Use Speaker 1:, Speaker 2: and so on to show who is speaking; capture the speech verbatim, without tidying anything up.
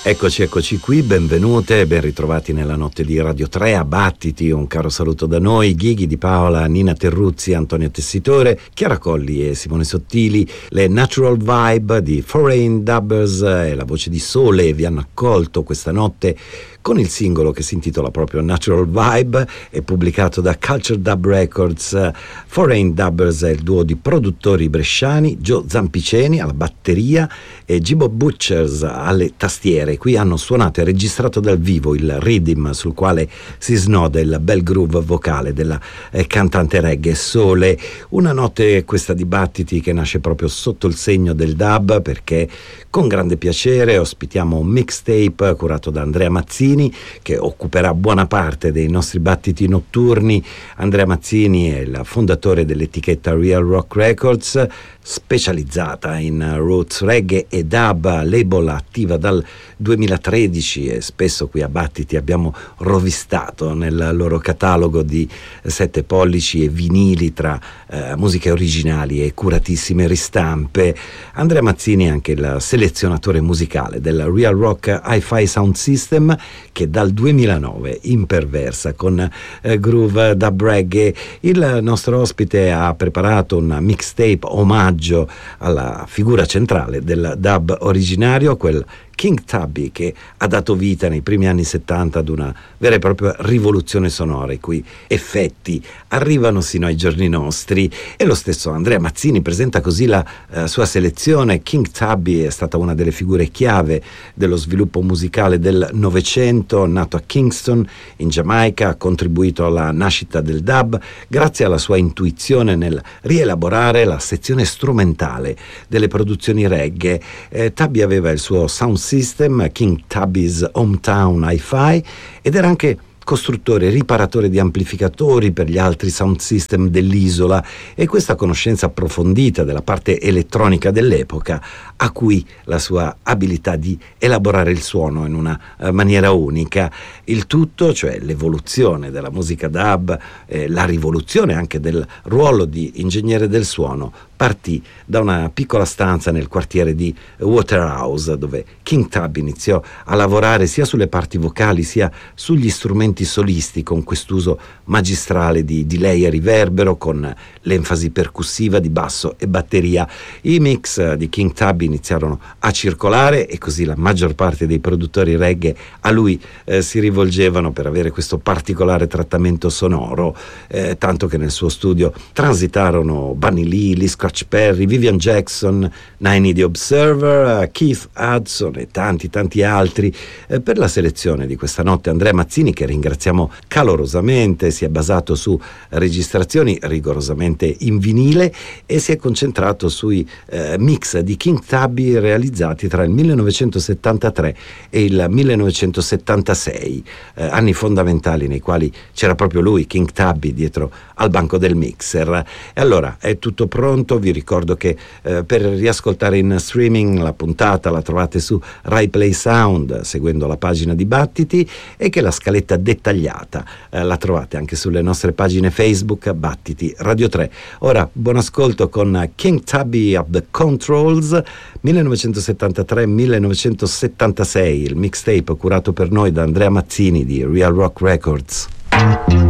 Speaker 1: Eccoci, eccoci qui, benvenute, ben ritrovati nella notte di Radio tre a Battiti. Un caro saluto da noi, Ghighi Di Paola, Nina Terruzzi, Antonio Tessitore, Chiara Colli e Simone Sottili. Le Natural Vibe di Foreign Dubbers e la voce di Sole vi hanno accolto questa notte con il singolo che si intitola proprio Natural Vibe, è pubblicato da Culture Dub Records. Foreign Dubbers è il duo di produttori bresciani, Joe Zampiceni alla batteria e Gibo Butchers alle tastiere. Qui hanno suonato e registrato dal vivo il rhythm sul quale si snoda il bel groove vocale della eh, cantante reggae Sole. Una notte questa di Battiti che nasce proprio sotto il segno del dub, perché con grande piacere ospitiamo un mixtape curato da Andrea Mazzini che occuperà buona parte dei nostri battiti notturni. Andrea Mazzini è il fondatore dell'etichetta Real Rock Records, specializzata in roots reggae e dub, label attiva dal duemilatredici, e spesso qui a Battiti abbiamo rovistato nel loro catalogo di sette pollici e vinili tra eh, musiche originali e curatissime ristampe. Andrea Mazzini è anche il selezionatore musicale del Real Rock Hi-Fi Sound System, che dal duemilanove imperversa con eh, groove dub reggae. Il nostro ospite ha preparato un mixtape omaggio alla figura centrale del dub originario, quel King Tubby che ha dato vita nei primi anni settanta ad una vera e propria rivoluzione sonora, i cui effetti arrivano sino ai giorni nostri. E lo stesso Andrea Mazzini presenta così la eh, sua selezione. King Tubby è stata una delle figure chiave dello sviluppo musicale del Novecento, nato a Kingston in Giamaica, ha contribuito alla nascita del dub grazie alla sua intuizione nel rielaborare la sezione strumentale delle produzioni reggae. eh, Tubby aveva il suo sound system, King Tubby's Hometown Hi-Fi, ed era anche costruttore e riparatore di amplificatori per gli altri sound system dell'isola, e questa conoscenza approfondita della parte elettronica dell'epoca acuì la sua abilità di elaborare il suono in una uh, maniera unica. Il tutto, cioè l'evoluzione della musica dub, eh, la rivoluzione anche del ruolo di ingegnere del suono, partì da una piccola stanza nel quartiere di Waterhouse, dove King Tubby iniziò a lavorare sia sulle parti vocali sia sugli strumenti solisti, con quest'uso magistrale di delay e riverbero, con l'enfasi percussiva di basso e batteria. I mix di King Tubby iniziarono a circolare e così la maggior parte dei produttori reggae a lui eh, si rivolgevano per avere questo particolare trattamento sonoro, eh, tanto che nel suo studio transitarono Bunny Lee, Lee Scratch Perry, Vivian Jackson, Nine The Observer, Keith Hudson e tanti tanti altri. Eh, per la selezione di questa notte Andrea Mazzini, che ringraziamo calorosamente, si è basato su registrazioni rigorosamente in vinile e si è concentrato sui eh, mix di King Tubby realizzati tra il millenovecentosettantatré e il millenovecentosettantasei, eh, anni fondamentali nei quali c'era proprio lui, King Tubby, dietro al banco del mixer. E allora è tutto pronto. Vi ricordo che eh, per riascoltare in streaming la puntata la trovate su Rai Play Sound seguendo la pagina di Battiti, e che la scaletta dettagliata eh, la trovate anche sulle nostre pagine Facebook Battiti Radio tre. Ora buon ascolto con King Tubby of the Controls, millenovecentosettantatré millenovecentosettantasei, il mixtape curato per noi da Andrea Mazzini di Real Rock Records.